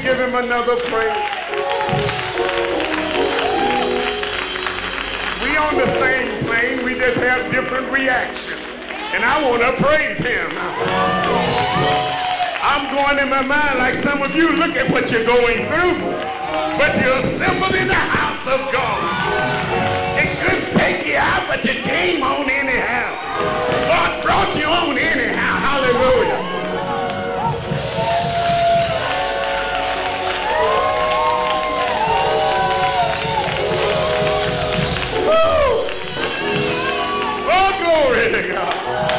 give him another praise. We on the same plane, we just have different reactions. And I want to praise him. I'm going in my mind like some of you, look at what you're going through. But you're assembled in the house of God. It couldn't take you out, but you came on anyhow. God brought you on anyhow. Hallelujah. Glory to God.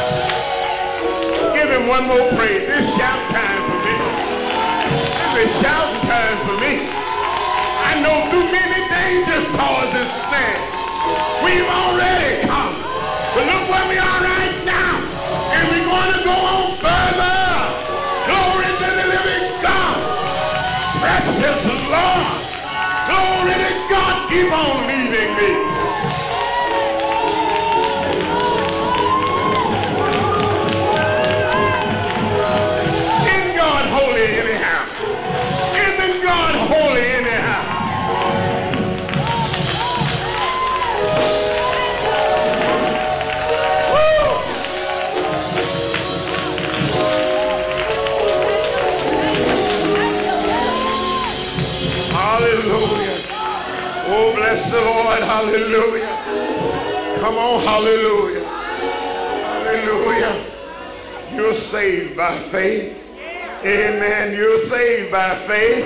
Give him one more praise. This is shout time for me. This is shouting time for me. I know through many dangers, toils, and snares, we've already come. But look where we are right now. And we're going to go on further. Glory to the living God. Precious Lord. Glory to God. Keep on leading me. Anyhow. Isn't God holy anyhow? Woo! Hallelujah. Oh, bless the Lord. Hallelujah. Come on, hallelujah. Hallelujah. You're saved by faith. Amen. You're saved by faith.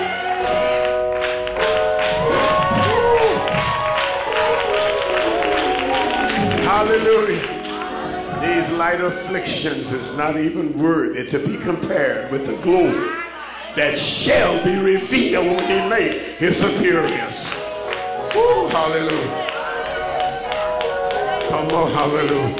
Hallelujah. These light afflictions is not even worthy to be compared with the glory that shall be revealed when he make his appearance. Woo, hallelujah. Come on, hallelujah.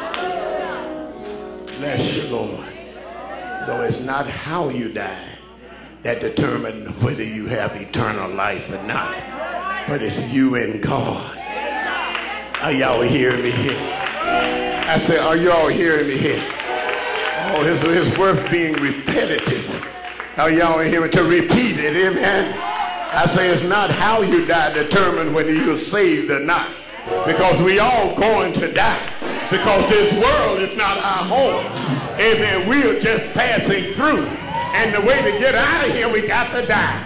Bless you, Lord. So it's not how you die that determines whether you have eternal life or not, but it's you and God. Are y'all hearing me here? I said, are y'all hearing me here? Oh, it's worth being repetitive. Are y'all hearing me? To repeat it, amen? I say it's not how you die determines whether you're saved or not, because we all going to die, because this world is not our home. Amen. We are just passing through. And the way to get out of here, we got to die.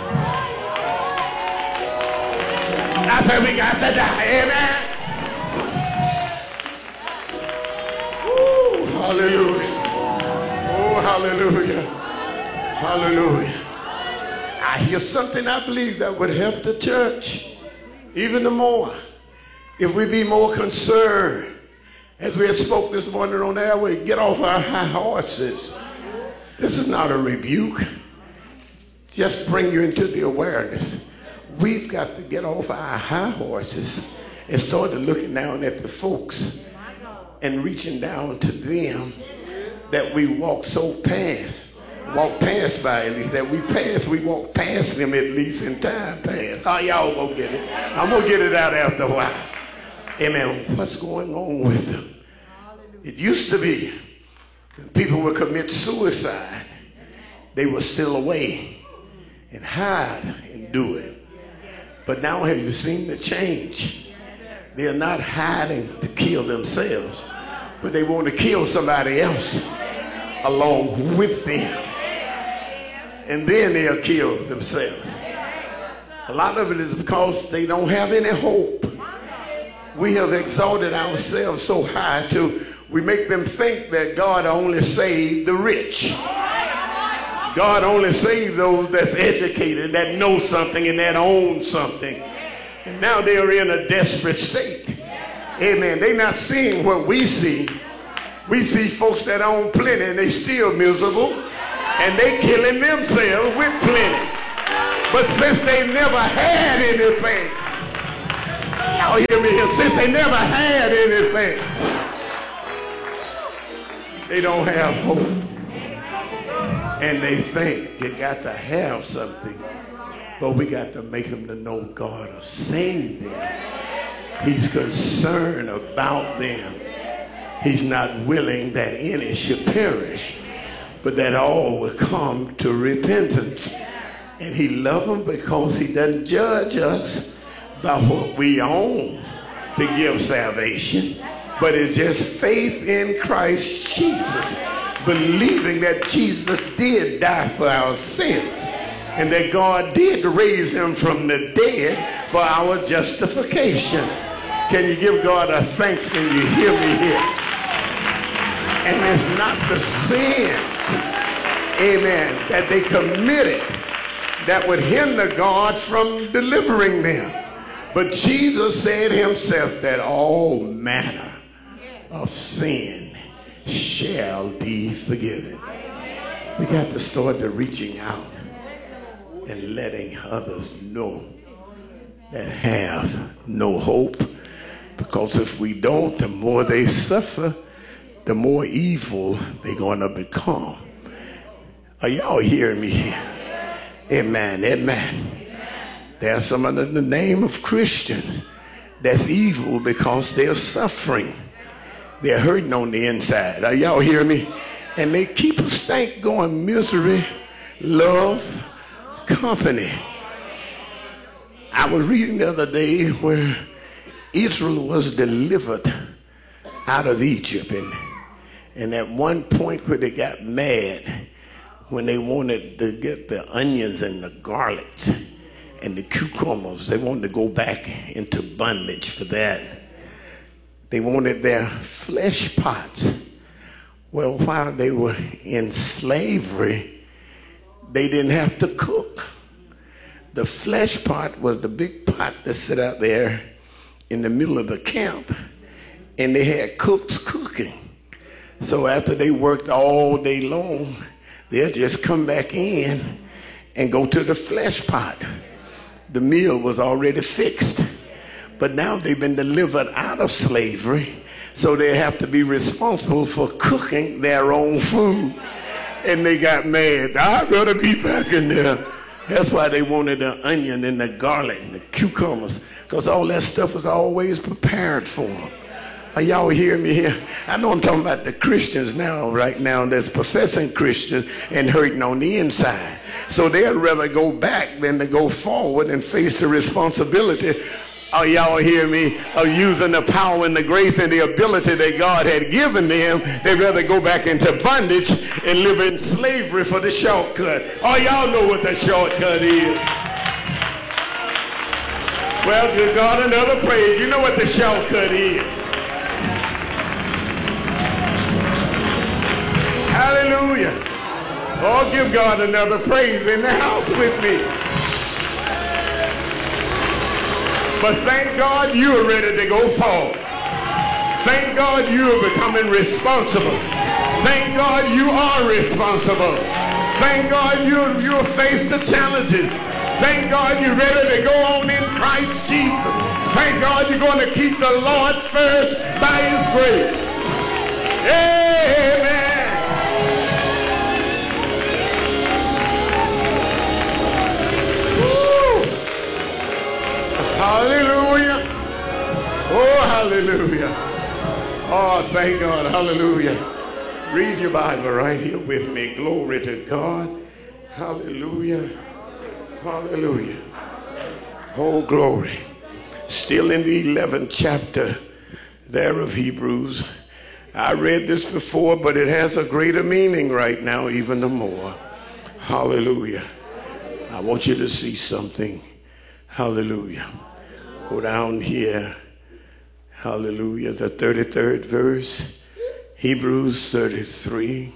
I said we got to die. Amen. Woo, hallelujah. Oh, hallelujah. Hallelujah. I hear something I believe that would help the church even the more if we be more concerned. As we had spoke this morning on the airway, get off our high horses. This is not a rebuke. Just bring you into the awareness. We've got to get off our high horses and start looking down at the folks and reaching down to them that we walk past by at least, that we walk past them at least in time past. Oh, y'all gonna get it. I'm gonna get it out after a while. Amen. What's going on with them? It used to be when people would commit suicide, they were still away and hide and do it. But now have you seen the change? They're not hiding to kill themselves, but they want to kill somebody else along with them. And then they'll kill themselves. A lot of it is because they don't have any hope. We have exalted ourselves so high till we make them think that God only saved the rich. God only saved those that's educated, that know something and that own something. And now they're in a desperate state. Amen. They're not seeing what we see. We see folks that own plenty and they still miserable. And they killing themselves with plenty. But since they never had anything, y'all hear me here, since they never had anything, they don't have hope. And they think you got to have something. But we got to make them to know God will save them. He's concerned about them. He's not willing that any should perish, but that all will come to repentance. And he loves them because he doesn't judge us by what we own to give salvation, but it's just faith in Christ Jesus, believing that Jesus did die for our sins and that God did raise him from the dead for our justification. Can you give God a thanks? Can you hear me here? And it's not the sins, amen, that they committed that would hinder God from delivering them. But Jesus said himself that all manner of sin shall be forgiven. We got to start to reaching out and letting others know that have no hope. Because if we don't, the more they suffer, the more evil they're going to become. Are y'all hearing me here? Amen, amen. There are some under the name of Christians that's evil because they're suffering. They're hurting on the inside. Are y'all hearing me? And they keep a stank going: misery, love, company. I was reading the other day where Israel was delivered out of Egypt, and at one point where they got mad when they wanted to get the onions and the garlics and the cucumbers, they wanted to go back into bondage for that. They wanted their flesh pots. Well, while they were in slavery, they didn't have to cook. The flesh pot was the big pot that sit out there in the middle of the camp, and they had cooks cooking. So after they worked all day long, they'll just come back in and go to the flesh pot. The meal was already fixed. But now they've been delivered out of slavery, so they have to be responsible for cooking their own food. And they got mad. I'd rather be back in there. That's why they wanted the onion and the garlic and the cucumbers, because all that stuff was always prepared for them. Are y'all hearing me here? I know I'm talking about the Christians now, right now, that's professing Christian and hurting on the inside. So they'd rather go back than to go forward and face the responsibility, are y'all hear me, of using the power and the grace and the ability that God had given them. They'd rather go back into bondage and live in slavery for the shortcut. Oh, y'all know what the shortcut is. Well, give God another praise. You know what the shortcut is. Hallelujah. Oh, give God another praise in the house with me. But thank God you are ready to go forward. Thank God you are becoming responsible. Thank God you are responsible. Thank God you'll face the challenges. Thank God you're ready to go on in Christ Jesus. Thank God you're going to keep the Lord first by his grace. Amen. Hallelujah. Oh, hallelujah. Oh, thank God. Hallelujah. Read your Bible right here with me. Glory to God. Hallelujah. Hallelujah. Oh, glory. Still in the 11th chapter there of Hebrews. I read this before, but it has a greater meaning right now, even the more. Hallelujah. I want you to see something. Hallelujah. Go down here. Hallelujah. The 33rd verse. Hebrews 33.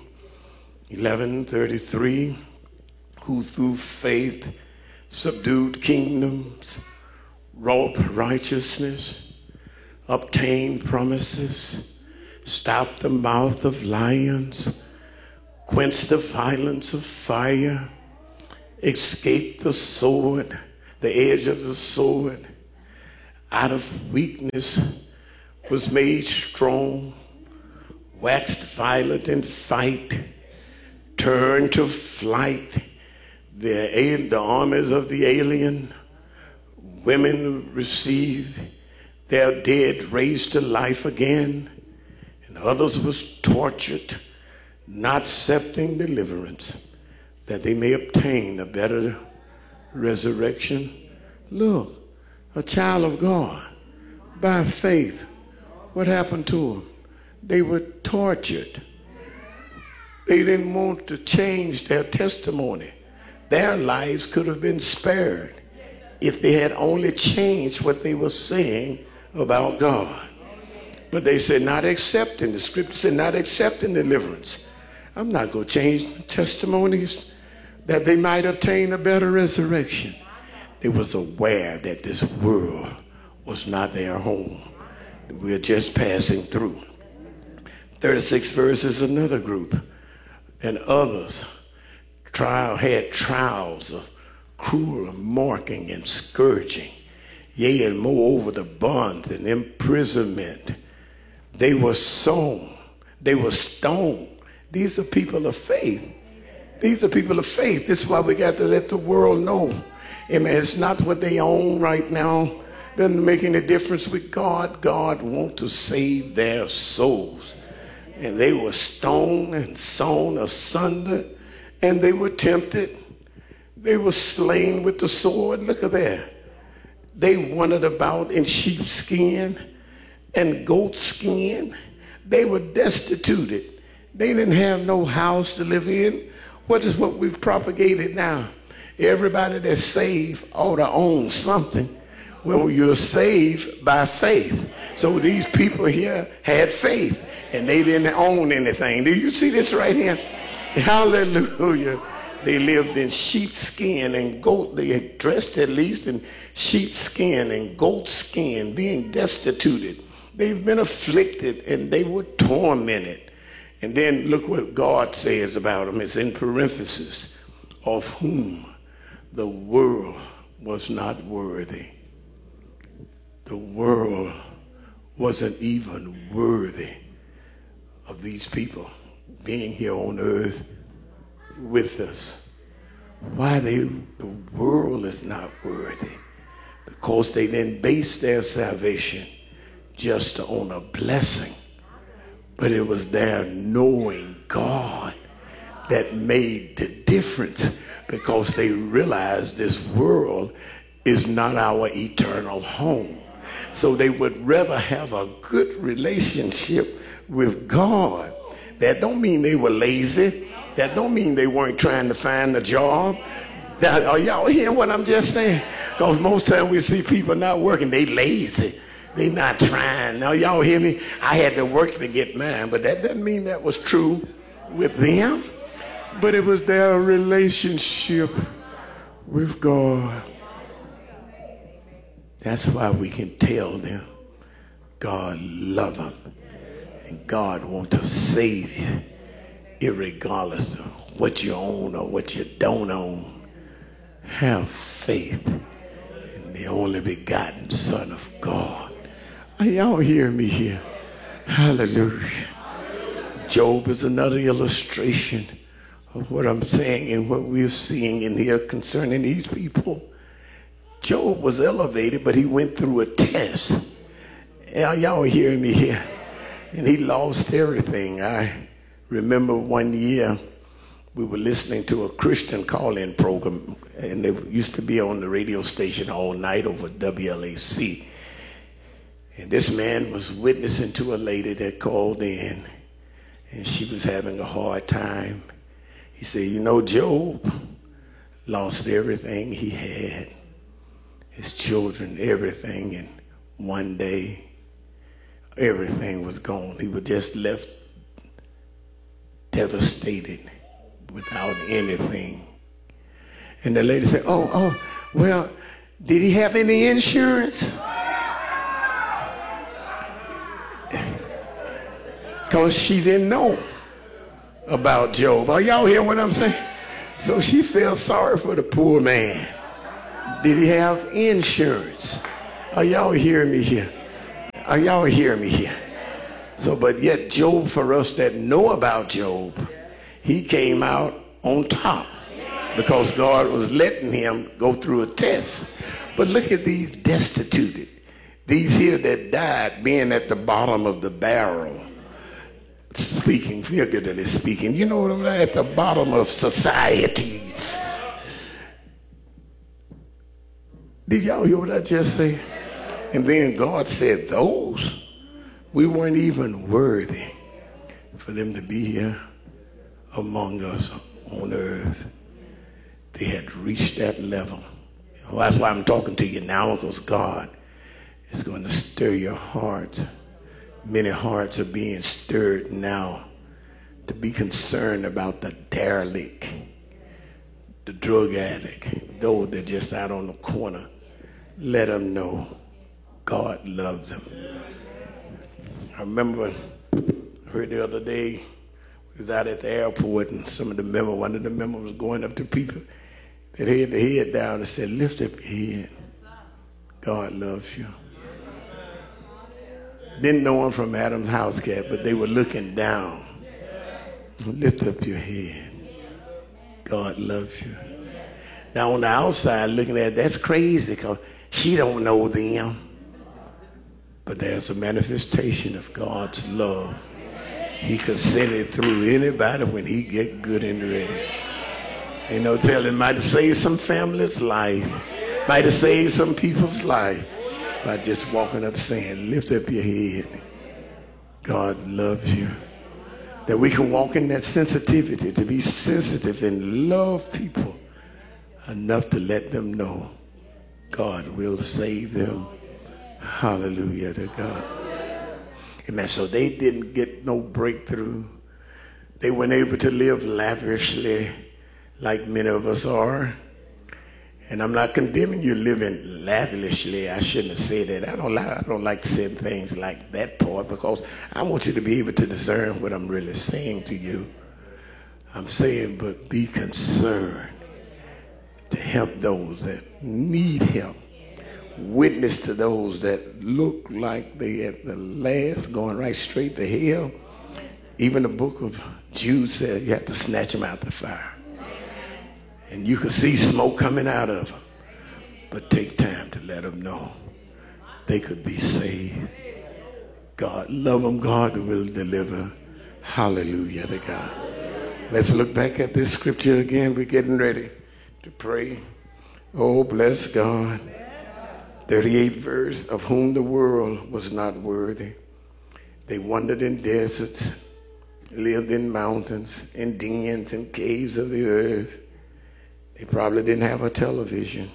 11:33. Who through faith subdued kingdoms, wrought righteousness, obtained promises, stopped the mouth of lions, quenched the violence of fire, escaped the sword, the edge of the sword, out of weakness was made strong, waxed violent in fight, turned to flight the armies of the alien. Women received their dead raised to life again, and others was tortured, not accepting deliverance, that they may obtain a better resurrection. Look, a child of God by faith. What happened to them? They were tortured. They didn't want to change their testimony. Their lives could have been spared if they had only changed what they were saying about God. But they said, not accepting. The scripture said, not accepting deliverance. I'm not going to change the testimonies that they might obtain a better resurrection. They was aware that this world was not their home. We're just passing through. 36 verses, another group. And others had trials of cruel marking and scourging, yea, and moreover the bonds and imprisonment. They were sown, they were stoned. These are people of faith. These are people of faith. This is why we got to let the world know. Amen. It's not what they own right now. Doesn't make any difference with God. God wants to save their souls. And they were stoned and sawn asunder, and they were tempted. They were slain with the sword. Look at that. They wandered about in sheepskin and goatskin. They were destituted. They didn't have no house to live in. What is what we've propagated now? Everybody that's saved ought to own something. Well, you're saved by faith. So these people here had faith, and they didn't own anything. Do you see this right here? Hallelujah. They lived in sheepskin and goat. They had dressed at least in sheepskin and goat skin, being destituted. They've been afflicted and they were tormented. And then look what God says about them. It's in parentheses, of whom the world was not worthy. The world wasn't even worthy of these people being here on earth with us. Why the world is not worthy? Because they didn't base their salvation just on a blessing, but it was their knowing God that made the difference, because they realized this world is not our eternal home. So they would rather have a good relationship with God. That don't mean they were lazy. That don't mean they weren't trying to find a job. Are y'all hearing what I'm just saying? Because most times we see people not working, they lazy. They not trying. Now y'all hear me? I had to work to get mine, but that doesn't mean that was true with them. But it was their relationship with God. That's why we can tell them God loves them and God wants to save you, irregardless of what you own or what you don't own. Have faith in the only begotten Son of God. Are y'all hearing me here? Hallelujah. Job is another illustration of what I'm saying and what we're seeing in here concerning these people. Job was elevated, but he went through a test. Y'all hearing me here? And he lost everything. I remember one year we were listening to a Christian call-in program, and they used to be on the radio station all night over WLAC. And this man was witnessing to a lady that called in, and she was having a hard time. He said, you know, Job lost everything he had. His children, everything, and one day, everything was gone. He was just left devastated without anything. And the lady said, well, did he have any insurance? Because she didn't know about Job. Are y'all hear what I'm saying? So she felt sorry for the poor man. Did he have insurance? Are y'all hearing me here? Are y'all hearing me here? So, but yet Job, for us that know about Job, he came out on top because God was letting him go through a test. But look at these destituted. These here that died being at the bottom of the barrel. Speaking, figuratively speaking. You know what I'm saying? At the bottom of societies. Did y'all hear what I just said? And then God said those, we weren't even worthy for them to be here among us on earth. They had reached that level. Well, that's why I'm talking to you now, because God is going to stir your hearts. Many hearts are being stirred now to be concerned about the derelict, the drug addict, those that just out on the corner. Let them know God loves them. I remember, I heard the other day, we was out at the airport, and one of the members was going up to people that had their head down and said, lift up your head. God loves you. Didn't know them from Adam's house cat, but they were looking down. Lift up your head. God loves you. Now on the outside looking at it, that's crazy because she don't know them. But there's a manifestation of God's love. He can send it through anybody when he get good and ready. Ain't no telling, might have saved some family's life. Might have saved some people's life by just walking up saying, lift up your head. God loves you. That we can walk in that sensitivity, to be sensitive and love people enough to let them know God will save them. Hallelujah to God. Amen. So they didn't get no breakthrough. They weren't able to live lavishly like many of us are. And I'm not condemning you living lavishly. I shouldn't have said that. I don't like saying things like that part, because I want you to be able to discern what I'm really saying to you. I'm saying, but be concerned to help those that need help. Witness to those that look like they at the last, going right straight to hell. Even the book of Jude said you have to snatch them out the fire. And you can see smoke coming out of them. But take time to let them know they could be saved. God, love them. God will deliver. Hallelujah to God. Let's look back at this scripture again. We're getting ready to pray. Oh, bless God. 38th verse, of whom the world was not worthy. They wandered in deserts, lived in mountains, in dens and caves of the earth. They probably didn't have a television.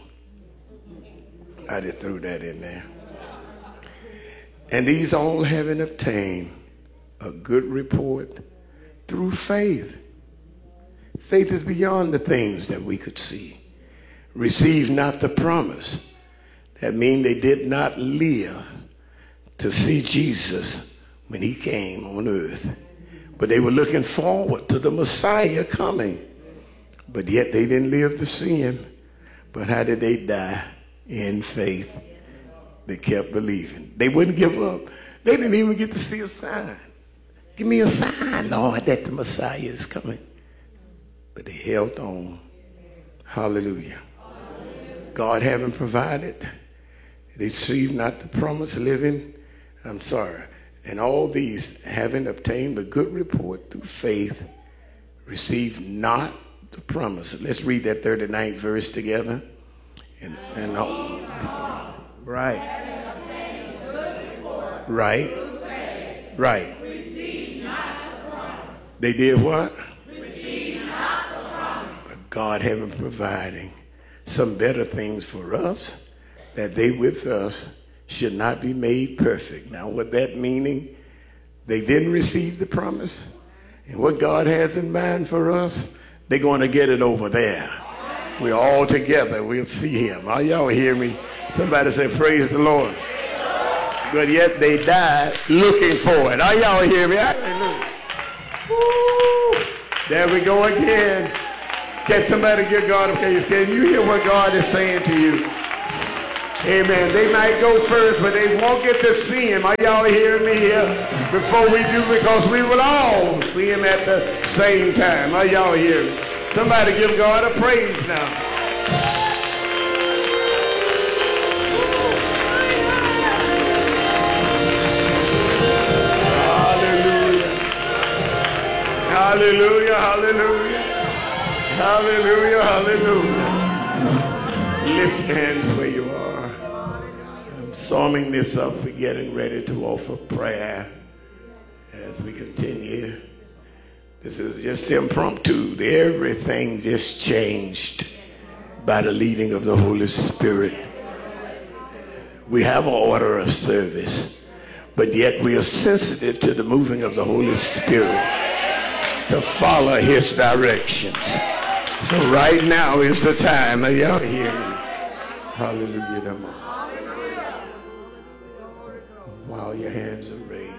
I just threw that in there. And these all having obtained a good report through faith. Faith is beyond the things that we could see. Receive not the promise. That means they did not live to see Jesus when he came on earth. But they were looking forward to the Messiah coming. But yet they didn't live to see him. But how did they die? In faith. They kept believing. They wouldn't give up. They didn't even get to see a sign. Give me a sign, Lord, that the Messiah is coming. But they held on. Hallelujah. God having provided, they received not the promise living. And all these, having obtained a good report through faith, received not the promise. Let's read that 39th verse together. Right. They did what? Received not the promise. But God having providing some better things for us, that they with us should not be made perfect. Now, what that meaning? They didn't receive the promise. And what God has in mind for us, they're going to get it over there. We're all together. We'll see him. Are y'all hear me? Somebody say, praise the Lord. But yet they died looking for it. Are y'all hear me? Hallelujah. Woo. There we go again. Can somebody give God a praise? Can you hear what God is saying to you? Amen. They might go first, but they won't get to see him. Are y'all hearing me here? Before we do, because we will all see him at the same time. Are y'all hearing me? Somebody give God a praise now. Hallelujah, hallelujah, hallelujah, hallelujah. Lift your hands where you are. I'm summing this up. We're getting ready to offer prayer as we continue. This is just impromptu. Everything just changed by the leading of the Holy Spirit. We have an order of service, but yet we are sensitive to the moving of the Holy Spirit to follow his directions. So right now is the time. Are y'all hear me? Hallelujah. While your hands are raised,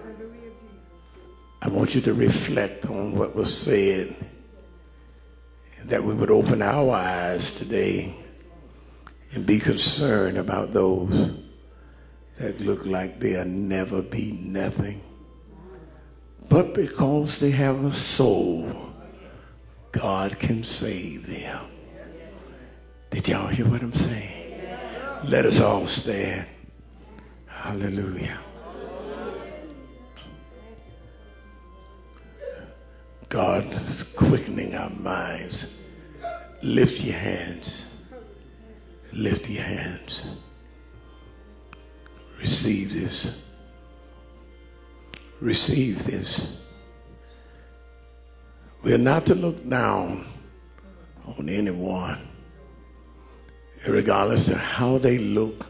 I want you to reflect on what was said, and that we would open our eyes today and be concerned about those that look like they'll never be nothing. But because they have a soul, God can save them. Did y'all hear what I'm saying? Let us all stand. Hallelujah. God is quickening our minds. Lift your hands. Lift your hands. Receive this. Receive this. We are not to look down on anyone, regardless of how they look,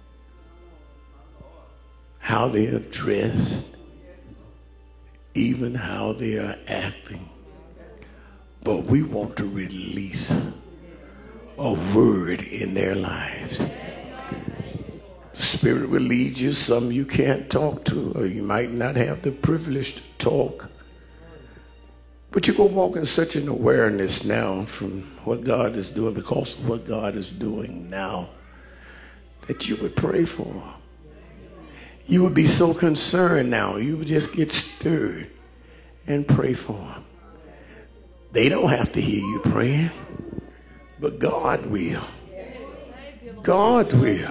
how they are dressed, even how they are acting. But we want to release a word in their lives. The Spirit will lead you. Some you can't talk to, or you might not have the privilege to talk. But you're going to walk in such an awareness now from what God is doing, because of what God is doing now, that you would pray for them. You would be so concerned now. You would just get stirred and pray for them. They don't have to hear you praying, but God will. God will.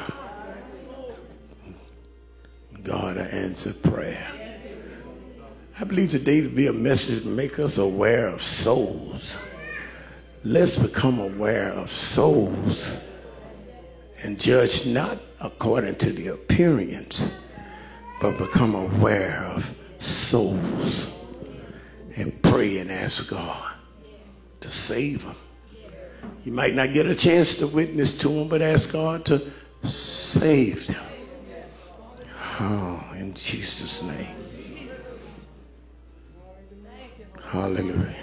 God will answer prayer. I believe today to be a message to make us aware of souls. Let's become aware of souls and judge not according to the appearance, but become aware of souls and pray and ask God to save them. You might not get a chance to witness to them, but ask God to save them. Oh, in Jesus' name. Hallelujah.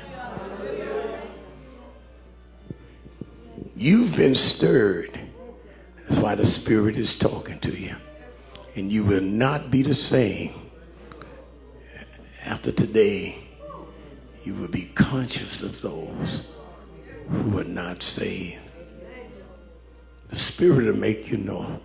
You've been stirred. That's why the Spirit is talking to you. And you will not be the same after today. You will be conscious of those who are not saved. The Spirit will make you know.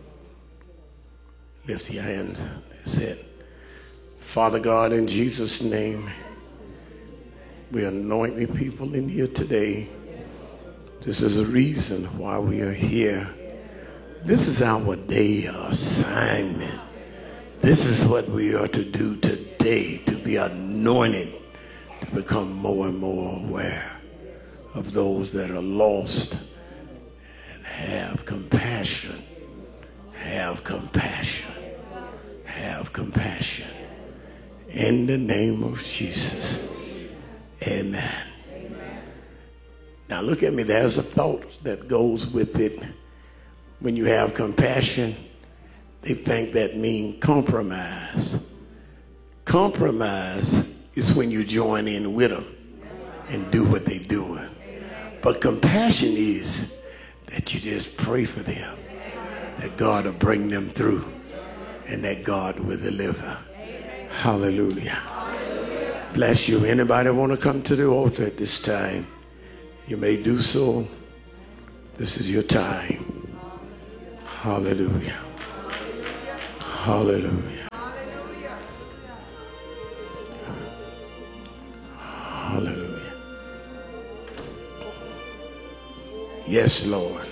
Lift your hands. That's it. Father God, in Jesus' name, we anoint the people in here today. This is a reason why we are here. This is our day assignment. This is what we are to do today, to be anointed, to become more and more aware of those that are lost, and have compassion, have compassion, have compassion. In the name of Jesus. Amen. Now look at me. There's a thought that goes with it. When you have compassion, they think that means compromise. Compromise is when you join in with them and do what they're doing. But compassion is that you just pray for them, that God will bring them through, and that God will deliver. Hallelujah. Bless you. Anybody want to come to the altar at this time? You may do so. This is your time. Hallelujah. Hallelujah. Hallelujah. Yes, Lord.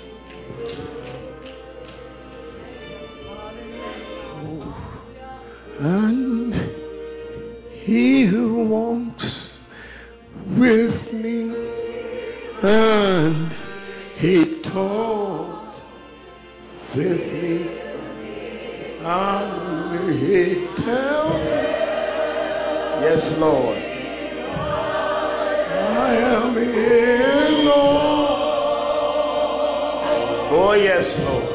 And he who walks with me, and He talks with me. He tells me. Yes, Lord. I am in Lord. Oh, yes, Lord.